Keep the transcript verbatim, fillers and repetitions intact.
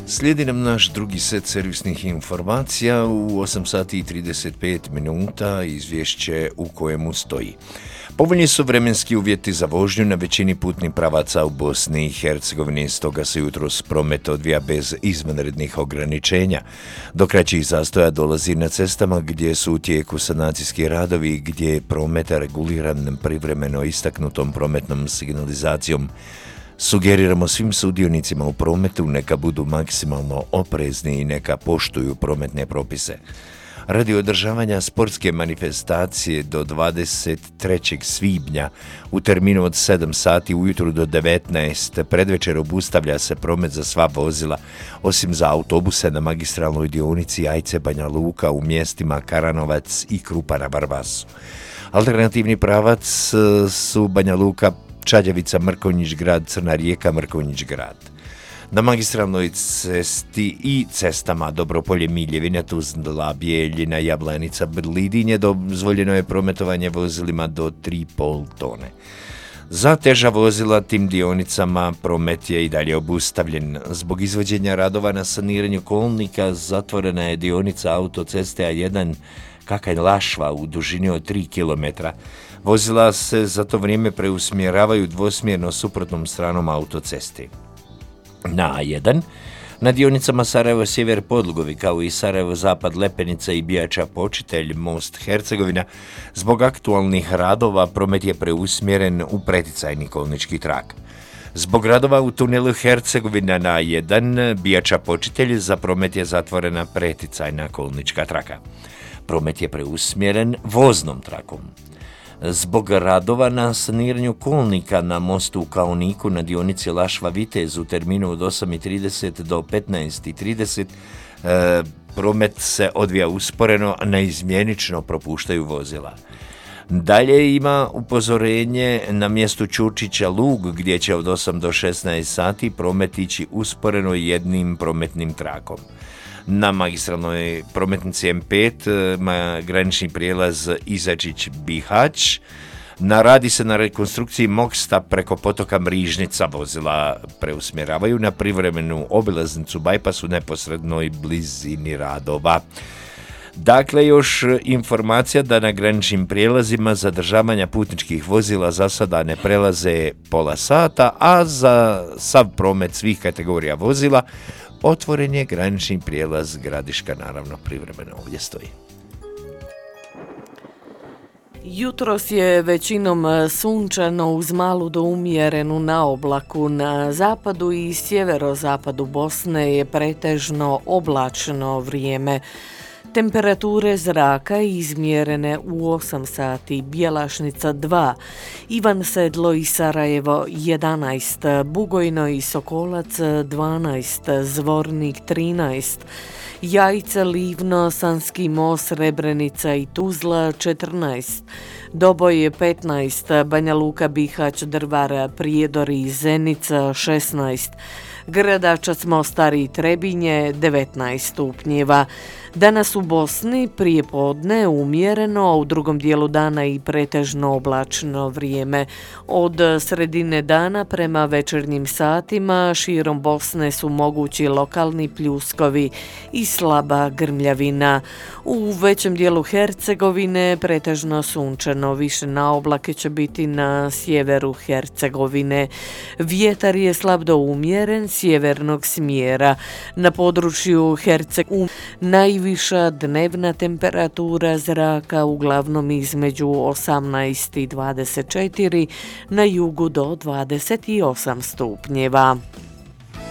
Slijedi nam naš drugi set servisnih informacija u osam sati i trideset pet minuta, izvješće u kojemu stoji: povoljni su vremenski uvjeti za vožnju na većini putnih pravaca u Bosni i Hercegovini, stoga se jutros promet odvija bez izvanrednih ograničenja. Do kraćih zastoja dolazi na cestama gdje su u tijeku sanacijski radovi i gdje je promet reguliran privremeno istaknutom prometnom signalizacijom. Sugeriramo svim sudionicima u prometu neka budu maksimalno oprezni i neka poštuju prometne propise. Radi održavanja sportske manifestacije do dvadeset trećeg svibnja u terminu od sedam sati ujutro do devetnaest predvečer obustavlja se promet za sva vozila, osim za autobuse na magistralnoj dionici Ajce-Banja Luka u mjestima Karanovac i Krupa na Varvasu. Alternativni pravac su Banja Luka, Čađavica, Mrkonjić grad, Crna Rijeka, Mrkonjić grad. Na magistralnoj cesti i cestama Dobropolje, Miljevina, Tuzla, Bijeljina, Jablanica, Brlidinje dozvoljeno je prometovanje vozilima do tri i pol tone. Za teža vozila tim dionicama promet je i dalje obustavljen. Zbog izvođenja radova na saniranju kolnika zatvorena je dionica autoceste A jedan Kakanj-Lašva u dužini od tri kilometra. Vozila se za to vrijeme preusmjeravaju dvosmjerno suprotnom stranom autocesti. Na A jedan, na dionicama Sarajevo-Sjever Podlugovi, kao i Sarajevo-Zapad Lepenica i Bijača Počitelj, most Hercegovina, zbog aktualnih radova promet je preusmjeren u preticajni kolnički trak. Zbog radova u tunelu Hercegovina na A jedan, Bijača Počitelj, za promet je zatvorena preticajna kolnička traka. Promet je preusmjeren voznom trakom. Zbog radova na saniranju kolnika na mostu u Kaoniku na dionici Lašva-Vitez u terminu od osam i trideset do petnaest i trideset e, promet se odvija usporeno, a neizmjenično propuštaju vozila. Dalje ima upozorenje na mjestu Ćurčića Lug gdje će od osam do šesnaest sati promet ići usporeno jednim prometnim trakom. Na magistralnoj prometnici M pet ma granični prijelaz Izačić-Bihać. Naradi se na rekonstrukciji mosta preko potoka Mrižnica. Vozila preusmjeravaju na privremenu obilaznicu bajpas u neposrednoj blizini radova. Dakle, još informacija da na graničnim prijelazima zadržavanja putničkih vozila za sada ne prelaze pola sata, a za sav promet svih kategorija vozila otvoren je granični prijelaz Gradiška, naravno privremeno ovdje stoji. Jutros je većinom sunčano uz malu do umjerenu naoblaku. Na zapadu i sjeverozapadu Bosne je pretežno oblačno vrijeme. Temperature zraka izmjerene u osam sati: Bjelašnica dva, Ivan Sedlo i Sarajevo jedanaest, Bugojno i Sokolac dvanaest, Zvornik trinaest, Jajce, Livno, Sanski most, Srebrenica i Tuzla četrnaest, Doboj petnaest, Banja Luka, Bihać, Drvar, Prijedor i Zenica šesnaest, Gradačac, Mostar i Trebinje devetnaest stupnjeva. Danas u Bosni prije podne umjereno, a u drugom dijelu dana i pretežno oblačno vrijeme. Od sredine dana prema večernjim satima širom Bosne su mogući lokalni pljuskovi i slaba grmljavina. U većem dijelu Hercegovine pretežno sunčano, više naoblake će biti na sjeveru Hercegovine. Vjetar je slab do umjeren sjevernog smjera. Na području Hercegovine najviša dnevna temperatura zraka uglavnom između osamnaest i dvadeset četiri, na jugu do dvadeset osam stupnjeva.